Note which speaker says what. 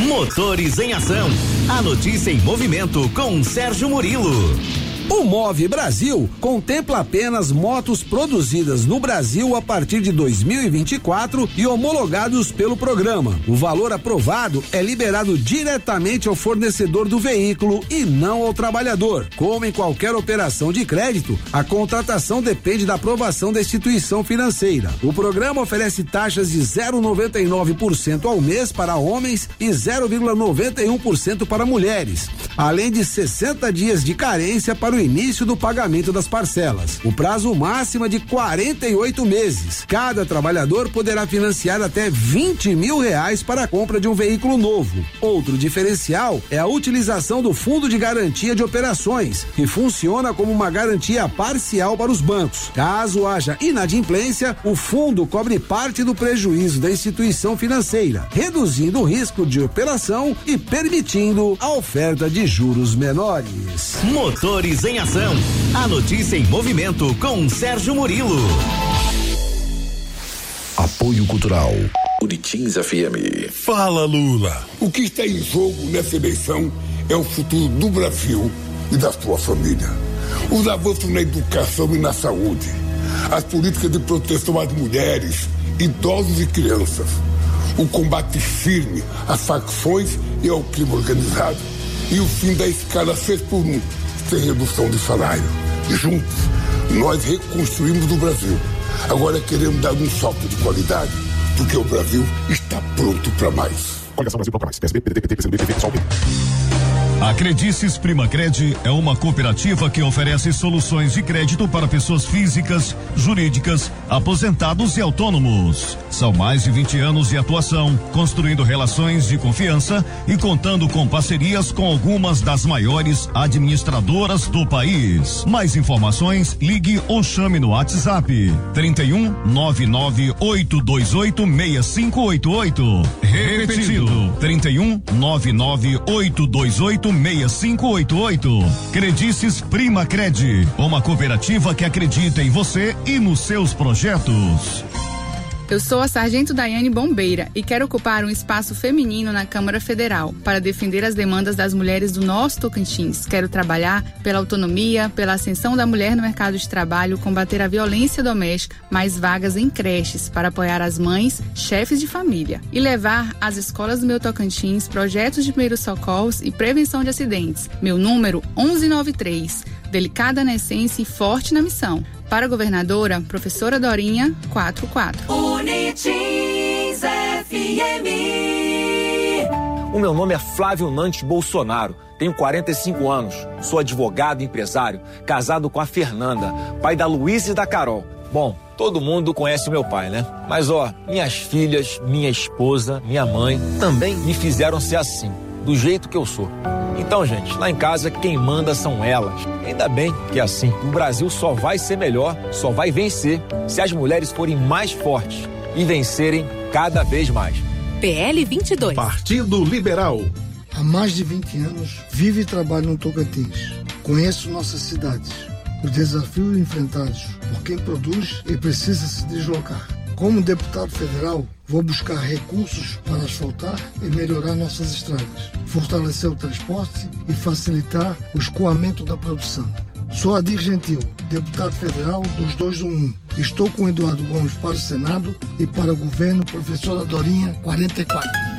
Speaker 1: Motores em Ação. A notícia em movimento com Sérgio Murilo.
Speaker 2: O Move Brasil contempla apenas motos produzidas no Brasil a partir de 2024 e homologados pelo programa. O valor aprovado é liberado diretamente ao fornecedor do veículo e não ao trabalhador. Como em qualquer operação de crédito, a contratação depende da aprovação da instituição financeira. O programa oferece taxas de 0,99% ao mês para homens e 0,91% para mulheres, além de 60 dias de carência para o início do pagamento das parcelas. O prazo máximo é de 48 meses. Cada trabalhador poderá financiar até R$20 mil para a compra de um veículo novo. Outro diferencial é a utilização do Fundo de Garantia de Operações, que funciona como uma garantia parcial para os bancos. Caso haja inadimplência, o fundo cobre parte do prejuízo da instituição financeira, reduzindo o risco de operação e permitindo a oferta de juros menores.
Speaker 1: Motores em Ação. A notícia em movimento com Sérgio Murilo.
Speaker 3: Apoio Cultural. Buritins FM.
Speaker 4: Fala, Lula.
Speaker 5: O que está em jogo nessa eleição é o futuro do Brasil e da sua família. Os avanços na educação e na saúde. As políticas de proteção às mulheres, idosos e crianças. O combate firme às facções e ao crime organizado. E o fim da escala 6x1, sem redução de salário. Juntos, nós reconstruímos o Brasil. Agora queremos dar um salto de qualidade, porque o Brasil está pronto para mais.
Speaker 6: Coligação Brasil Pronto Mais. PSB, PDT, PCdoB, PSOL.
Speaker 7: A Credices Primacred é uma cooperativa que oferece soluções de crédito para pessoas físicas, jurídicas, aposentados e autônomos. São mais de 20 anos de atuação, construindo relações de confiança e contando com parcerias com algumas das maiores administradoras do país. Mais informações, ligue ou chame no WhatsApp 31 99 828 6588. Repetindo, 31 99 828 6588. Credices Primacred, uma cooperativa que acredita em você e nos seus projetos.
Speaker 8: Eu sou a Sargento Daiane Bombeira e quero ocupar um espaço feminino na Câmara Federal para defender as demandas das mulheres do nosso Tocantins. Quero trabalhar pela autonomia, pela ascensão da mulher no mercado de trabalho, combater a violência doméstica, mais vagas em creches para apoiar as mães, chefes de família e levar às escolas do meu Tocantins projetos de primeiros socorros e prevenção de acidentes. Meu número 1193. Delicada na essência e forte na missão. Para a governadora, professora Dorinha, 44.
Speaker 9: Buritins FM.
Speaker 10: O meu nome é Flávio Nantes Bolsonaro, tenho 45 anos, sou advogado e empresário, casado com a Fernanda, pai da Luísa e da Carol. Bom, todo mundo conhece o meu pai, né? Mas minhas filhas, minha esposa, minha mãe também me fizeram ser assim, do jeito que eu sou. Então, gente, lá em casa quem manda são elas. Ainda bem que é assim. O Brasil só vai ser melhor, só vai vencer se as mulheres forem mais fortes e vencerem cada vez mais.
Speaker 11: PL 22.
Speaker 4: Partido Liberal.
Speaker 12: Há mais de 20 anos vivo e trabalho no Tocantins. Conheço nossas cidades, os desafios enfrentados por quem produz e precisa se deslocar. Como deputado federal, vou buscar recursos para asfaltar e melhorar nossas estradas, fortalecer o transporte e facilitar o escoamento da produção. Sou Adir Gentil, deputado federal dos 2 do 1. Estou com Eduardo Gomes para o Senado e para o governo, professora Dorinha, 44.